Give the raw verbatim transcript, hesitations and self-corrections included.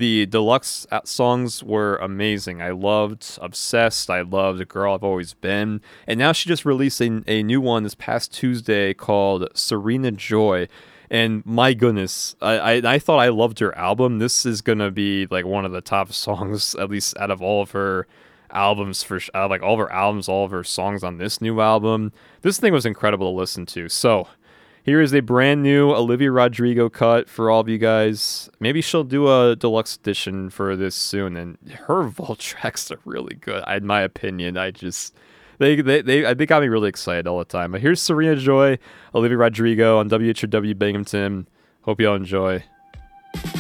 the deluxe uh, songs were amazing. I loved Obsessed. I loved Girl I've Always Been. And now she just released a, a new one this past Tuesday called Serena Joy. And my goodness, I, I, I thought I loved her album. This is going to be like one of the top songs, at least out of all of her albums, for uh, like all of her albums, all of her songs on this new album. This thing was incredible to listen to. So here is a brand new Olivia Rodrigo cut for all of you guys. Maybe she'll do a deluxe edition for this soon. And her vault tracks are really good, in my opinion. I just they they they they got me really excited all the time. But here's Serena Joy, Olivia Rodrigo on W H R W Binghamton. Hope y'all enjoy.